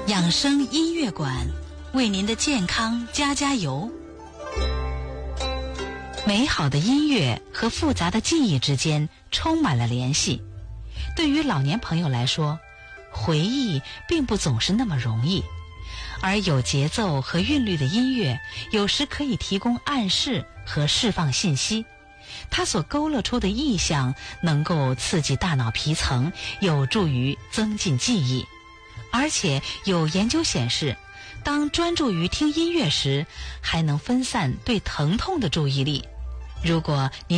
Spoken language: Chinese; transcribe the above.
养生音乐馆，为您的健康加加油。美好的音乐和复杂的记忆之间充满了联系。对于老年朋友来说，回忆并不总是那么容易，而有节奏和韵律的音乐有时可以提供暗示和释放信息。它所勾勒出的意象能够刺激大脑皮层，有助于增进记忆。而且有研究显示，当专注于听音乐时，还能分散对疼痛的注意力。如果您